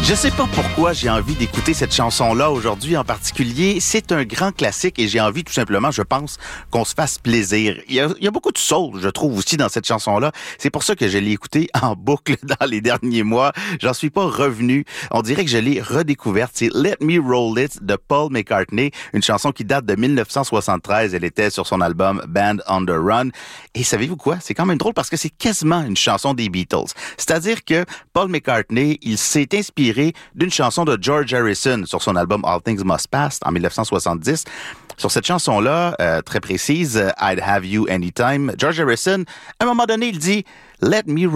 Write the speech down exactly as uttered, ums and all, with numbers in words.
Je sais pas pourquoi j'ai envie d'écouter cette chanson-là aujourd'hui en particulier. C'est un grand classique et j'ai envie tout simplement, je pense, qu'on se fasse plaisir. Il y a, il y a beaucoup de soul, je trouve, aussi dans cette chanson-là. C'est pour ça que je l'ai écoutée en boucle dans les derniers mois. J'en suis pas revenu. On dirait que je l'ai redécouverte. C'est Let Me Roll It de Paul McCartney, une chanson qui date de dix-neuf cent soixante-treize. Elle était sur son album Band on the Run. Et savez-vous quoi? C'est quand même drôle parce que c'est quasiment une chanson des Beatles. C'est-à-dire que Paul McCartney, il s'est inspiré d'une chanson de George Harrison sur son album All Things Must Pass en dix-neuf cent soixante-dix. Sur cette chanson-là, euh, très précise, I'd Have You Anytime, George Harrison, à un moment donné, il dit « Let me